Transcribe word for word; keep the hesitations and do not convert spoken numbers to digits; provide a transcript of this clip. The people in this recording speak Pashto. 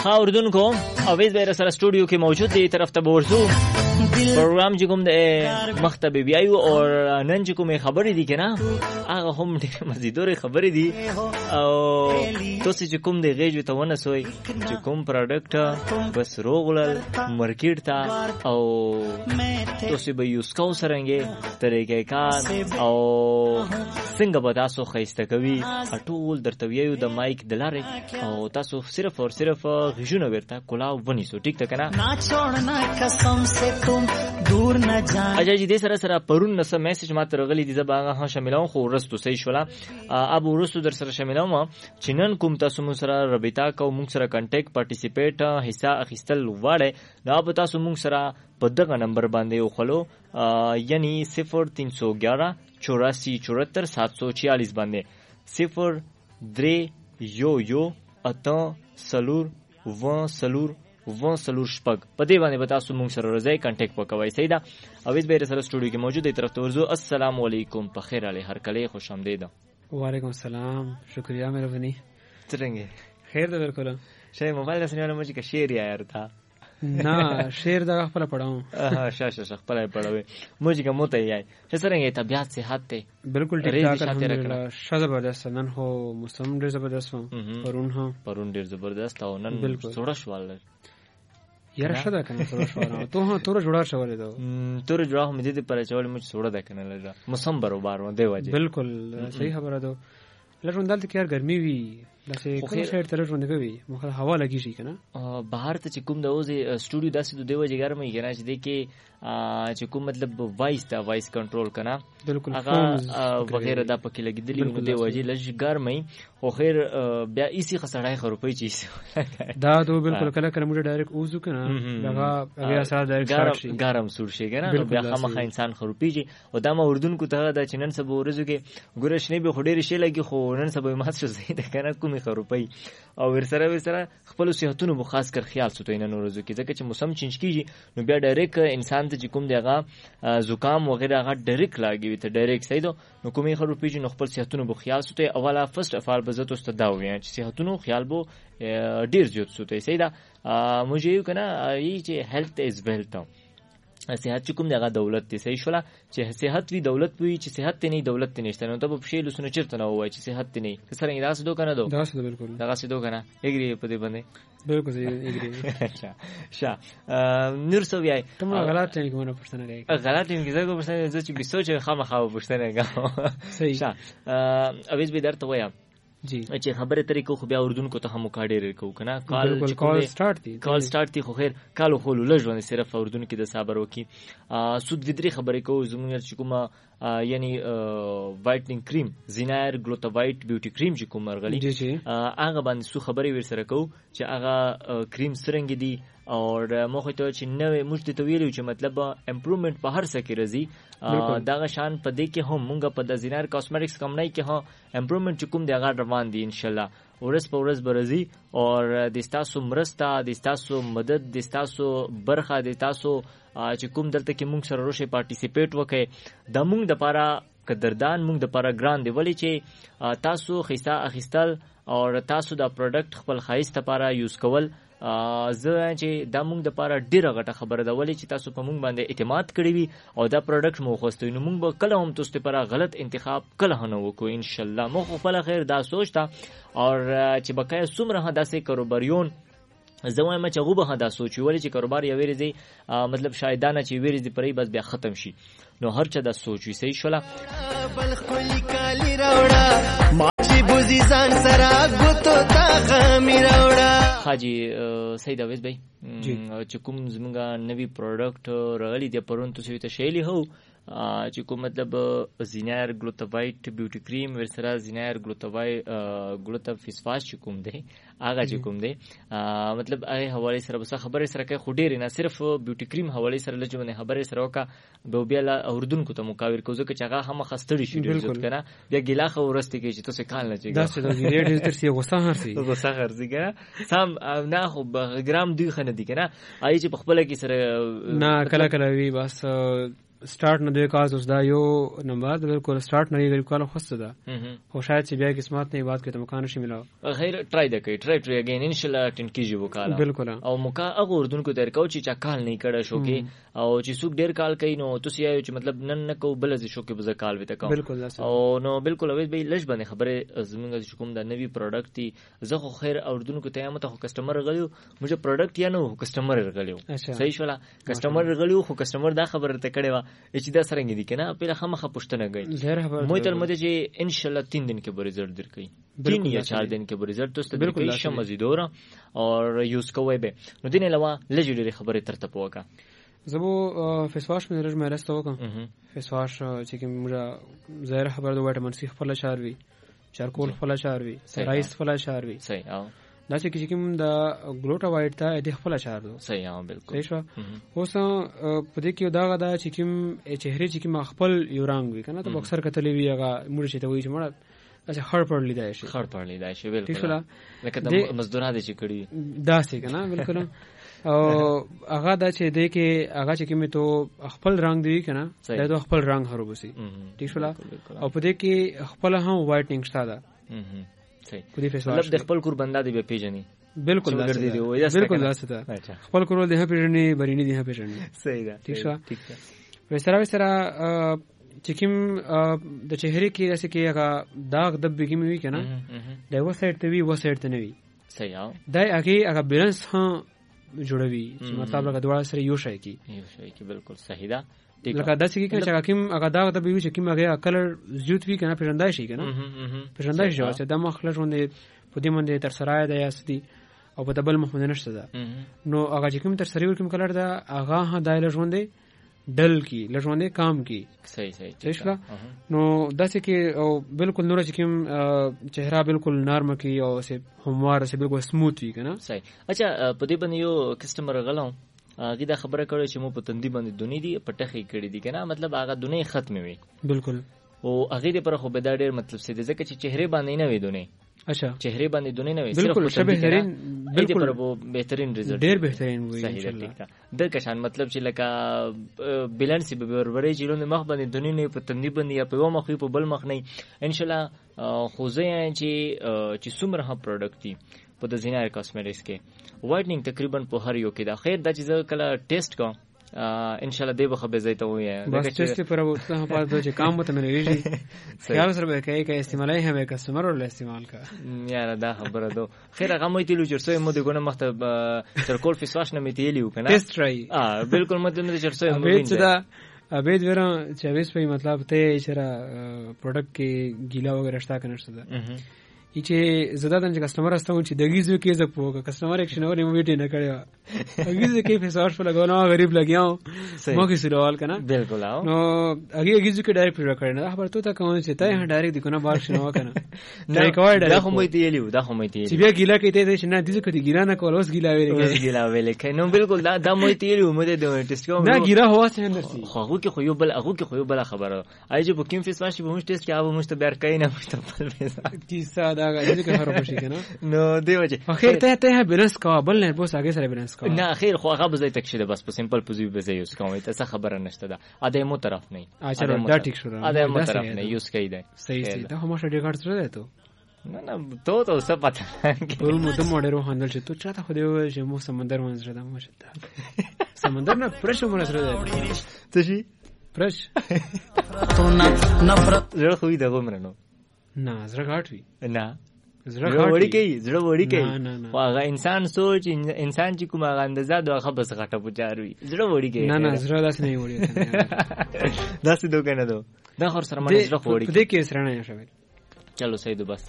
ها اردوونکو اویز به سره سټوډیو کې موجود دی طرف ته ورسو پروګرام چې کوم د مختبه بیایو او نن چې کومه خبرې دي کنه هغه هم ډېر مزیدار خبرې دي او تاسو چې کوم دی غېږ ته ونه سوی چې کوم پروډکټ بس روغلل مارکیټ ته او تاسو به یوز کوو سرنګي طریقې کار او څنګه به تاسو خیسته کوي ټول درته ویو د مایک د لارې او تاسو صرف او صرف غږونه ورته کولاو ونیسو ټیک ته کنه نا छोड़ना कसम से तुम दूर न जाना اجا جی دې سره سره پرون نس میسج ماته رغلی دي زباغه ها شاملون خو ورستو صحیح شولا اب ورستو در سره شاملوم چنن کوم تاسو مون سره رابطه کو مون سره کانټیکټ پارټیسیپیټ حصہ اخیستل وړه نو تاسو مون سره په دغه نمبر باندې وخلو یعنی صفر تین سو گیارہ چوراسی چورہتر سات سو چھیالیس باندې صفر درې یو یو اته سلور و سلور و سلور شپږ په دې باندې تاسو مونږ سره راځي کانټیکټ وکوي سیدا اویز به سره سټوډیو کې موجود دی طرف ته ورزو السلام علیکم په خیر علی هر کله خوش آمدید وعلیکم السلام شکریہ مهربانی څنګه خیر ده بالکل شای موبایل سره نه مجھے کا شعر یاد تھا نه شعر دا خپل پڑھاؤں ها شاشه شخ خپل پڑھوي مجھے کا موته یای چې څنګه طبيعت صحت ته بالکل ټیک ټاک الحمدلله ش زبردست نن هو موسم ډیر زبردست و پرون ها پرون ډیر زبردست او نن څوړه شوال یاره شدا کنه څوړه شوال ته ها تور جوړا شوال دو تور جوړا هم دې پر چول مجھ څوړه ده کنه لږه موسم برابر و دی واجب بالکل صحیح خبره ده لږ دلته کې ګرمي وی لکه کوم شهر تر ژوند کوي مخه هوا لګی شي کنه بهر ته چې کوم د اوځي سټوډیو داسې د دیو جګر مې کنه چې د کې چې کوم مطلب وایس دا وایس کنټرول کنه بالکل هغه وغیرہ دا پکې لګیدلی نو دی وځي لږ ګرمي خو خیر بیا ایسی خسړای خروپی چی دا ته بالکل کله کله موږ ډایرکټ اوزو کنه هغه هغه اثر ډایرکټ شي ګرم سور شي کنه بیا خامخا انسان خروپیږي او دا ما اردن کو ته دا چنن سبو ورځو کې ګورش نه به خډيري شي لګي خو نن سبو مات شو زید کنه کومي خروپی او ورسره ورسره خپل صحتونو مو خاص کر خیال ساتو نه ورځو کې ځکه چې موسم چینج کیږي نو بیا ډایرکټ انسان ته کوم دیغه زکام وغیرہ هغه ډایرکټ لاګي ته ډایرکټ سیدو نو کومي خروپیږي نو خپل صحتونو بو خیال ساتو اوله فرست اف ال بزت است دا وی چې صحتونو خیال بو ډیر زیات ساتو سیدا مجھے یو کنه ای چې هیلث از ویلث صحت کوم دغه دولت دی صحیح شولا چې صحت وی دولت وی چې صحت نه دولت نشته نو ته په شی لسونه چرته نه وای چې صحت نه سره انداز دو کنه دو دا څه بالکل دا څه دو کنه اګری په دې باندې بالکل اګری اچھا شا نور سو وی ته ما غلط نه کومه پښتنه راي غلط نه کیږي زه پښتنه چې به سوچ خامخا پښتنه غاو صحیح شا اویز به درته وایم جی چې خبره طریقو خو بیا اردن کو ته هم کاډیر کو کنه کال کال سٹارټ دی کال سٹارټ دی خو خیر کالو خلو لږونه صرف اردن کې د صبر وکي سود ودري خبره کو زموږ چې کومه یعنی وایټنینګ کریم زینایر ګلوټاوایټ بیوټي کریم چې کوم مرغلي هغه باندې سو خبرې ورسره کو چې هغه کریم سرنګ دی او مخه ته چې نوې موږ ته ویلو چې مطلب امپروومنت په هر څه کې راځي دا شان په دې کې هم موږ په د زینار کاسمیټکس کمپنی کې هم امپروومنت چې کوم دی هغه روان دي ان شاء الله ورس په ورس برزي او د تاسو مرسته د تاسو مدد د تاسو برخه د تاسو چې کوم دلته کې موږ سره روشه پارټیسیپیټ وکړي د موږ د لپاره قدردان موږ د لپاره ګران دی ولی چې تاسو خیسه اخیستل او تاسو د پروډکټ خپل خایسته لپاره یوز کول زه چې دا موږ د لپاره ډیره غټه خبره ده ولی چې تاسو په موږ باندې اعتماد کړی وي او دا پروډکټ مو خوستوي نو موږ به کله هم تاسو لپاره غلط انتخاب کله نه وکړو ان شاء الله مو خپل خیر دا سوچتا او چې بقای څومره داسې کاروباریون زه وایم چې هغه به دا سوچي ولی چې کاروبار یې ویریږي مطلب شایدانه چې ویریږي پرې بس بیا ختم شي نو هر چا دا سوچي صحیح شولا بل خلی کالی راوړه ما چې بوزي ځان سره غوتو تا غمی راوړه حاجی سید اویز بھائی چې کوم زمونږه نوی پروډکټ راغلی دی پرون تاسو ته شیلی هو چې کوم مطلب زینایر ګلوټاوایټ بیوټي کریم ورسره زینایر ګلوټاوای ګلوټا فیس واش چې کوم دی هغه چې کوم دی مطلب هغه حواله سره بس خبره سره کوي خو ډیر نه صرف بیوټي کریم حواله سره لږونه خبره سره وکا به بیا اردن کو ته مقاور کوزه چې هغه هم خستړي شي ډیر ځت کنه بیا ګیلاخه ورسته کې چې تاسو کال نه چي دا څه د ریډ تر سی غوسه هرسي غوسه هرسي کنه سم نه خو ګرام دوی خنه دي کنه آی چې په خپل کې سره نه کله کله وی بس سٹارټ نه دوی کاز اوس دا یو نمبر د بالکل سٹارټ نه غریب کال خوسته ده خو شاید چې بیا قسمت نه بعد کې ته مکان شي ملاو غیر ټرای د کوي ټرای ټرای اگین ان شاء الله ټن کیږي وکاله بالکل او مکا هغه اردن کو تر کو چې چا کال نه کړه شو کې او چې څوک ډیر کال کوي نو تاسو یې چې مطلب نن نه کو بل ز شو کې بز کال وته کوم بالکل او نو بالکل اوس به لږ باندې خبره زمونږ چې کوم دا نوی پروډکټ دی زه خو خیر اردن کو ته مته کسٹمر غلیو مجھے پروډکټ یا نو کسٹمر غلیو صحیح شولا کسٹمر غلیو خو کسٹمر دا خبره ته کړي وا چې دا سره دي کنه په خامخه پښتنه گئی مو تر مده چې ان شاء الله तीन दिन के रिजल्ट درکې तीन या चार दिन के रिजल्ट تو بالکل شم مزیدورا اور یوز کوی به نو دین علاوه لږ خبره ترته پوکا زبو فیس واش مې رج مې راستو کوم فیس واش چې موږ ظاهر خبره د وټامین سی خپل شاروي چارکول خپل شاروي رایس خپل شاروي صحیح او دا چې کوم د ګلوټاوایډ ته د خپل شار دو صحیح او بالکل صحیح شو اوس په دې کې دا غدا چې کوم چهره چې کوم خپل یو رنگ وي کنه ته اکثر کتلې وی هغه موږ چې ته وایي چې مړه اچھا خړ پړ لیدای شي خړ پړ لیدای شي بالکل لکه د مزدورانو چې کړي دا څه کنه بالکل او هغه دا چې دې کې هغه چې کوم ته خپل رنگ دی کنه دا د خپل رنگ هرو بسي ٹھیک شو او په دې کې خپل هم وایټنګ شته دا صحیح مطلب د خپل کور بندا دی به پیژني بالکل ګرځي دی وای بالکل واسطه خپل کور دی هم پیژني برینی دی هم پیژني صحیح ده ٹھیک شو ٹھیک ده وسره وسره چې کوم د چهره کې داسې کې هغه داغ دب بګی وي کنه دا و سایډ ته وی و سایډ ته نه وي صحیح او دا هغه هغه بیلانس ها جوړوي چې مطلب هغه دواړه سره یو شای کی یو شای کی بالکل صحیح ده لکه داسې کې چې هغه کوم هغه داغ دب وي چې کوم هغه کلر زیوت وي کنه پیژندای شي کنه پیژندای شي چې د مخ لژوندې په دې باندې تر سرای د یاسدي او په دبل مخ باندې نشته ده نو هغه چې کوم تر سری کوم کلر ده هغه ها دای لژوندې ډل کی لژوندې کام کی صحیح صحیح صحیح نو داسې کې او بالکل نور چې کوم چهره بالکل نرم کی او سه هموار سه بالکل سموث وي کنه صحیح اچھا په دې باندې یو کسٹمر غلو هغه دا خبره کړو چې مو په تندې باندې دونی دی پټخې کړې دي کنه مطلب هغه دونی ختم وي بالکل او هغه دې پر خو به دا ډېر مطلب څه دي ځکه چې چهره باندې نه وي دونی اچھا چهره باندې دونی نه وي بالکل شه بهترین بالکل پر بهترین رزلټ ډېر بهترین وي صحیح ټیک ده د کشان مطلب چې لکه بیلانس به وروري چې لون مخ باندې دونی نه په تندې باندې یا په مخ په بل مخ نه ان شاء الله خو زه چې چې څومره هم پروډکټ دي په د زینار کاسمیټکس کې وایټنینګ تقریبا په هر یو کې دا خیر دا چې کله ټیسټ کوم ان شاء الله دی به خبر زیته وي بس ټیسټ پر وته په پاتې چې کام مت نه لري خیال سره به کوي کې استعمالي هم کسٹمر ول استعمال کا یاره دا خبره دو خیر هغه مې تلو چرسو مو دغه مخته ترکول فیسواش نه مې تیلیو کنه ټیسټ ټرای اه بالکل مته نه چرسو مو وینځ دا ابید ورا چوبیس په مطلب ته اشاره پروډکټ کې ګیلا وغیرہ شتا کنه ده چې زدا د کسٹمر استو چې دغیزو کې ز پوګه کسٹمر ایکشن اور ایموټی نه کړو دغیزو کې فیسواش په لګاونو غریب لګیاو مو کې سوال کنه بالکل او نو هغه دغیزو کې ډایرکټ پرو کړنه خبر ته تا کوم چې ته ډایرکټ دکنه بار شنو کنه نه کوي دا خو مې تیلیو دا خو مې تیلیو چې بیا ګیلا کې ته چې نه دغیزو کې ګیلا نه کول اوس ګیلا ویل کې ګیلا ویل کې نو بالکل دا دا مې تیلیو مې د ټیسټ کوم نه ګیلا هوا څنګه نرسي خو هغه کې خو یو بل هغه کې خو یو بل خبره آی چې بوکینګ فیسواش به موږ ټیسټ کې اوبه مست بیر کین نه مستقبل فیسواش کیسه دا دغه خبره شي کنه نو دی وجه اخر ته ته بیلانس کا بل نه بوس هغه سره بیلانس کا نه اخر خو هغه بزای تک شیده بس په سیمپل پوزیو بزای یوز کوم ته څه خبره نشته ده اده مو طرف نه اچھا دا ټیک شو اده مو طرف نه یوز کیده صحیح صحیح دا هم شډی کارت سره ده ته نه نه تو تو څه پته ټول مو ته ماډر هندل چې تو چاته خو دی چې مو سمندر ونځ ده مو شته سمندر نه فرش مو سره ده څه شي فرش نفرت زړه خو دې غومرنو نه زړه غاټ وی نه زړه وړي کوي زړه وړي کوي خو هغه انسان سوچ انسان چې کومه اندازه دغه بس غټه پچاروي زړه وړي کوي نه نه زړه داس نه وړي داسې دوه کنه دو دا خور سره مې زړه وړي په دې کې سره نه شوی چلو صحیح ده بس